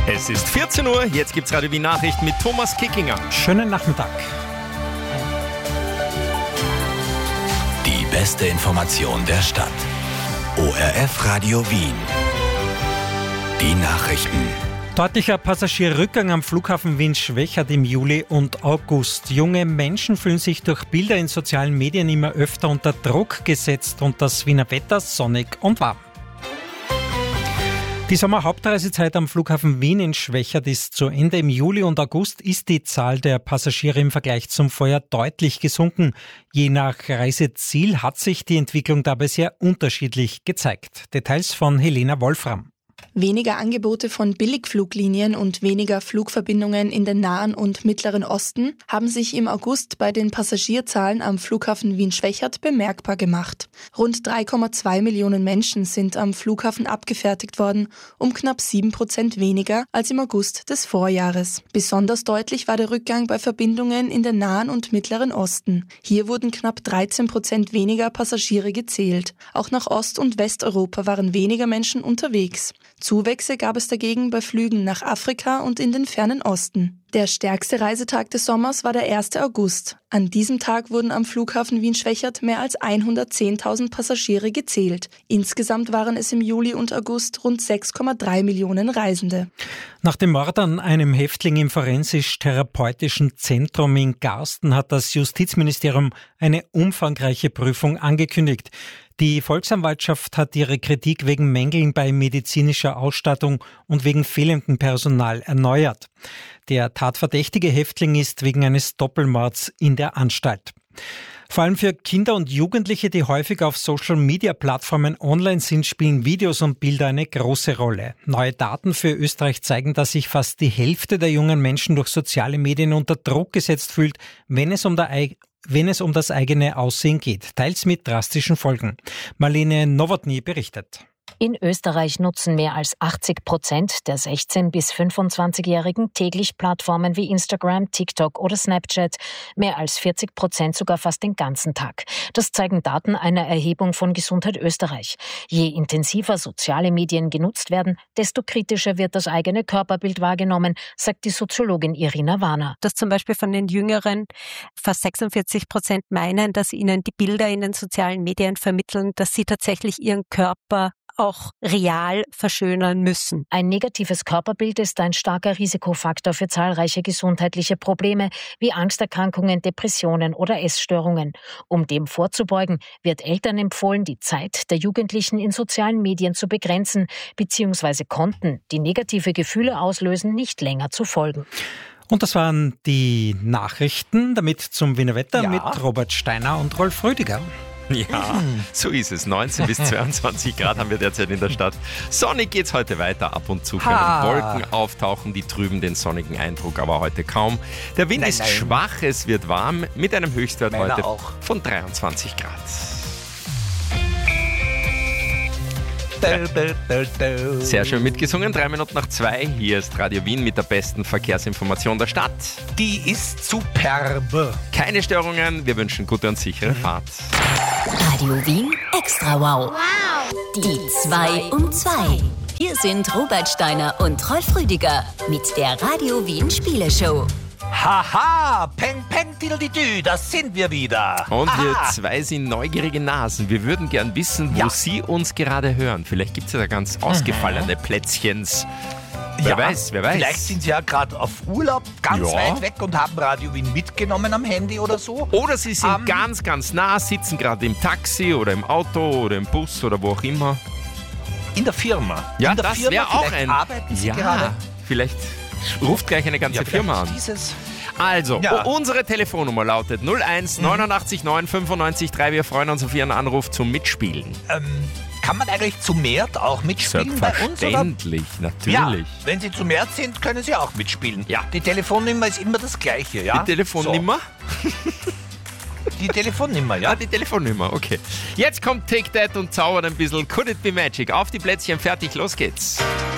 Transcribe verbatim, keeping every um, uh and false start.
Es ist vierzehn Uhr, jetzt gibt's Radio Wien Nachrichten mit Thomas Kickinger. Schönen Nachmittag. Die beste Information der Stadt. O R F Radio Wien. Die Nachrichten. Deutlicher Passagierrückgang am Flughafen Wien-Schwechat im Juli und August. Junge Menschen fühlen sich durch Bilder in sozialen Medien immer öfter unter Druck gesetzt und das Wiener Wetter sonnig und warm. Die Sommerhauptreisezeit am Flughafen Wien in Schwechat ist zu Ende. Im Juli und August ist die Zahl der Passagiere im Vergleich zum Vorjahr deutlich gesunken. Je nach Reiseziel hat sich die Entwicklung dabei sehr unterschiedlich gezeigt. Details von Helena Wolfram. Weniger Angebote von Billigfluglinien und weniger Flugverbindungen in den Nahen und Mittleren Osten haben sich im August bei den Passagierzahlen am Flughafen Wien-Schwechat bemerkbar gemacht. Rund drei Komma zwei Millionen Menschen sind am Flughafen abgefertigt worden, um knapp sieben Prozent weniger als im August des Vorjahres. Besonders deutlich war der Rückgang bei Verbindungen in den Nahen und Mittleren Osten. Hier wurden knapp dreizehn Prozent weniger Passagiere gezählt. Auch nach Ost- und Westeuropa waren weniger Menschen unterwegs. Zuwächse gab es dagegen bei Flügen nach Afrika und in den fernen Osten. Der stärkste Reisetag des Sommers war der erste August. An diesem Tag wurden am Flughafen Wien-Schwechat mehr als hundertzehntausend Passagiere gezählt. Insgesamt waren es im Juli und August rund sechs Komma drei Millionen Reisende. Nach dem Mord an einem Häftling im forensisch-therapeutischen Zentrum in Garsten hat das Justizministerium eine umfangreiche Prüfung angekündigt. Die Volksanwaltschaft hat ihre Kritik wegen Mängeln bei medizinischer Ausstattung und wegen fehlendem Personal erneuert. Der tatverdächtige Häftling ist wegen eines Doppelmords in der Anstalt. Vor allem für Kinder und Jugendliche, die häufig auf Social-Media-Plattformen online sind, spielen Videos und Bilder eine große Rolle. Neue Daten für Österreich zeigen, dass sich fast die Hälfte der jungen Menschen durch soziale Medien unter Druck gesetzt fühlt, wenn es um der wenn es um das eigene Aussehen geht, teils mit drastischen Folgen. Marlene Nowotny berichtet. In Österreich nutzen mehr als achtzig Prozent der sechzehn- bis fünfundzwanzigjährigen täglich Plattformen wie Instagram, TikTok oder Snapchat. Mehr als vierzig Prozent sogar fast den ganzen Tag. Das zeigen Daten einer Erhebung von Gesundheit Österreich. Je intensiver soziale Medien genutzt werden, desto kritischer wird das eigene Körperbild wahrgenommen, sagt die Soziologin Irina Warner. Dass zum Beispiel von den Jüngeren fast sechsundvierzig Prozent meinen, dass ihnen die Bilder in den sozialen Medien vermitteln, dass sie tatsächlich ihren Körper auch real verschönern müssen. Ein negatives Körperbild ist ein starker Risikofaktor für zahlreiche gesundheitliche Probleme wie Angsterkrankungen, Depressionen oder Essstörungen. Um dem vorzubeugen, wird Eltern empfohlen, die Zeit der Jugendlichen in sozialen Medien zu begrenzen bzw. Konten, die negative Gefühle auslösen, nicht länger zu folgen. Und das waren die Nachrichten, damit zum Wiener Wetter Ja. mit Robert Steiner und Rolf Rüdiger. Ja, so ist es. neunzehn bis zweiundzwanzig Grad haben wir derzeit in der Stadt. Sonnig geht's heute weiter. Ab und zu können Ha. Wolken auftauchen, die trüben den sonnigen Eindruck, aber heute kaum. Der Wind Nein, ist nein. schwach, es wird warm mit einem Höchstwert Meiner heute auch. von dreiundzwanzig Grad. Dö, dö, dö, dö. Sehr schön mitgesungen. Drei Minuten nach zwei. Hier ist Radio Wien mit der besten Verkehrsinformation der Stadt. Die ist superb. Keine Störungen. Wir wünschen gute und sichere Fahrt. Radio Wien Extra Wow. Die zwei um zwei. Hier sind Robert Steiner und Rolf Rüdiger mit der Radio Wien Spieleshow. Haha, peng, peng, diddle-di-dü, das sind wir wieder. Und Aha. wir zwei sind neugierige Nasen. Wir würden gern wissen, wo Ja. Sie uns gerade hören. Vielleicht gibt es ja da ganz ausgefallene Plätzchens. Wer Ja, weiß, wer weiß. Vielleicht sind Sie ja gerade auf Urlaub, ganz Ja. weit weg und haben Radio Wien mitgenommen am Handy oder so. Oder Sie sind Ähm. ganz, ganz nah, sitzen gerade im Taxi oder im Auto oder im Bus oder wo auch immer. In der Firma. Ja, In der das Firma wäre auch vielleicht ein... arbeiten Sie ja, gerade. vielleicht ruft gleich eine ganze Ja, Firma an. Dieses. Also, Ja. u- unsere Telefonnummer lautet null eins neunundachtzig neun fünfundneunzig drei. Wir freuen uns auf Ihren Anruf zum Mitspielen. Ähm, kann man eigentlich zu Mert auch mitspielen bei uns? Oder? Selbstverständlich, natürlich. Ja, wenn Sie zu Mert sind, können Sie auch mitspielen. Ja. Die Telefonnummer ist immer das gleiche, ja? Die Telefonnummer? So. Die Telefonnummer, Ja, ja? die Telefonnummer, okay. Jetzt kommt Take That und zaubert ein bisschen Could It Be Magic. Auf die Plätzchen, fertig, los geht's.